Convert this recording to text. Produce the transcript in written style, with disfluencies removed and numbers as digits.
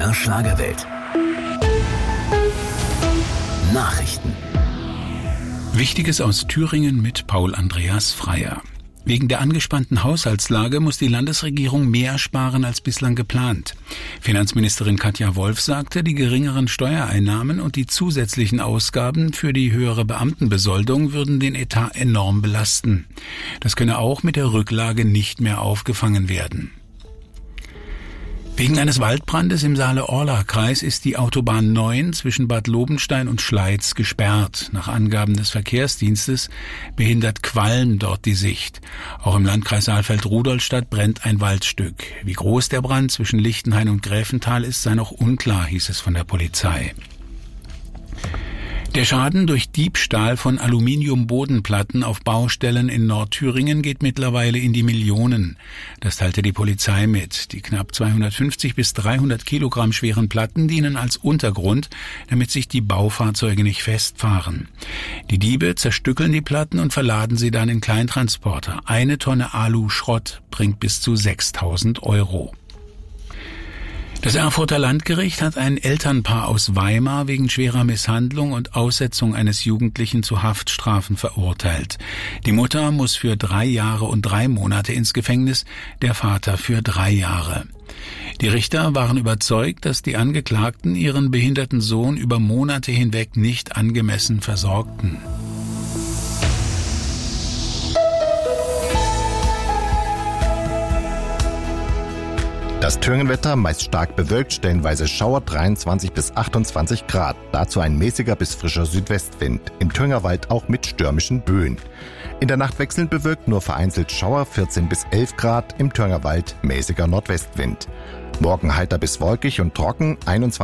MDR Schlagerwelt. Nachrichten. Wichtiges aus Thüringen mit Paul Andreas Freier. Wegen der angespannten Haushaltslage muss die Landesregierung mehr sparen als bislang geplant. Finanzministerin Katja Wolf sagte, die geringeren Steuereinnahmen und die zusätzlichen Ausgaben für die höhere Beamtenbesoldung würden den Etat enorm belasten. Das könne auch mit der Rücklage nicht mehr aufgefangen werden. Wegen eines Waldbrandes im Saale-Orla-Kreis ist die Autobahn 9 zwischen Bad Lobenstein und Schleiz gesperrt. Nach Angaben des Verkehrsdienstes behindert Qualm dort die Sicht. Auch im Landkreis Saalfeld-Rudolstadt brennt ein Waldstück. Wie groß der Brand zwischen Lichtenhain und Gräfental ist, sei noch unklar, hieß es von der Polizei. Der Schaden durch Diebstahl von Aluminiumbodenplatten auf Baustellen in Nordthüringen geht mittlerweile in die Millionen. Das teilte die Polizei mit. Die knapp 250 bis 300 Kilogramm schweren Platten dienen als Untergrund, damit sich die Baufahrzeuge nicht festfahren. Die Diebe zerstückeln die Platten und verladen sie dann in Kleintransporter. 1 Tonne Alu-Schrott bringt bis zu 6.000 €. Das Erfurter Landgericht hat ein Elternpaar aus Weimar wegen schwerer Misshandlung und Aussetzung eines Jugendlichen zu Haftstrafen verurteilt. Die Mutter muss für 3 Jahre und 3 Monate ins Gefängnis, der Vater für 3 Jahre. Die Richter waren überzeugt, dass die Angeklagten ihren behinderten Sohn über Monate hinweg nicht angemessen versorgten. Das Thüringenwetter meist stark bewölkt, stellenweise Schauer, 23 bis 28 Grad. Dazu ein mäßiger bis frischer Südwestwind. Im Thüringerwald auch mit stürmischen Böen. In der Nacht wechselnd bewölkt, nur vereinzelt Schauer, 14 bis 11 Grad. Im Thüringerwald mäßiger Nordwestwind. Morgen heiter bis wolkig und trocken, 21